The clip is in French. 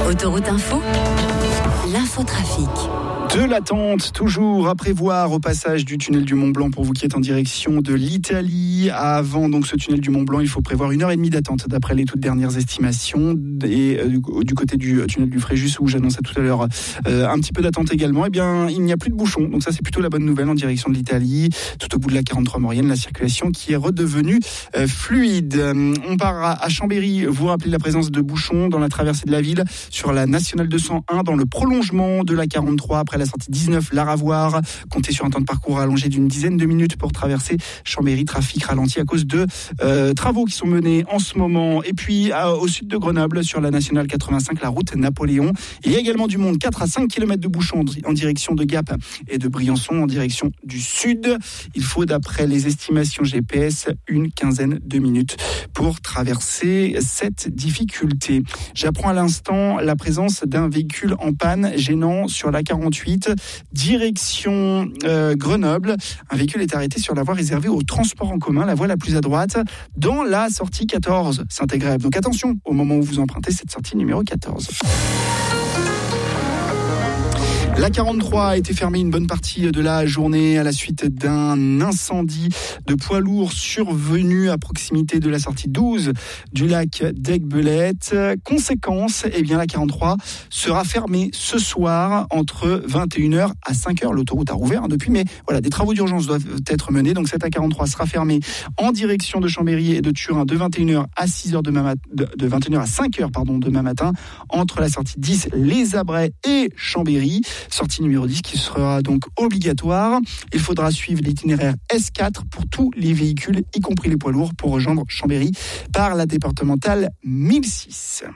Autoroute Info, l'infotrafic. De l'attente, toujours à prévoir au passage du tunnel du Mont-Blanc pour vous qui êtes en direction de l'Italie. Avant donc ce tunnel du Mont-Blanc, il faut prévoir 1h30 d'attente d'après les toutes dernières estimations. Et du côté du tunnel du Fréjus, où j'annonçais tout à l'heure un petit peu d'attente également, eh bien il n'y a plus de bouchons. Donc ça c'est plutôt la bonne nouvelle en direction de l'Italie. Tout au bout de la 43 Maurienne, la circulation qui est redevenue fluide. On part à Chambéry. Vous rappelez la présence de bouchons dans la traversée de la ville sur la nationale 201 dans le prolongement de la 43 après la sortie 19 Laravoir. Comptez sur un temps de parcours allongé d'une dizaine de minutes pour traverser Chambéry. Trafic ralenti à cause de travaux qui sont menés en ce moment. Et puis au sud de Grenoble sur la nationale 85, la route Napoléon. Il y a également du monde, 4 à 5 km de bouchons en direction de Gap et de Briançon en direction du sud. Il faut d'après les estimations GPS une quinzaine de minutes pour traverser cette difficulté. J'apprends à l'instant la présence d'un véhicule en panne gênant sur la 48 direction Grenoble. Un véhicule est arrêté sur la voie réservée au transport en commun, la voie la plus à droite, dans la sortie 14 Saint-Égrève. Donc attention au moment où vous empruntez cette sortie numéro 14. La 43 a été fermée une bonne partie de la journée à la suite d'un incendie de poids lourd survenu à proximité de la sortie 12 du lac d'Aiguebelette. Conséquence, eh bien la 43 sera fermée ce soir entre 21h à 5h. L'autoroute a rouvert depuis, mais voilà, des travaux d'urgence doivent être menés. Donc cette A43 sera fermée en direction de Chambéry et de Turin de 21h à 6h de 21h à 5h demain matin entre la sortie 10 Les Abrais et Chambéry. Sortie numéro 10 qui sera donc obligatoire. Il faudra suivre l'itinéraire S4 pour tous les véhicules, y compris les poids lourds, pour rejoindre Chambéry par la départementale 1006.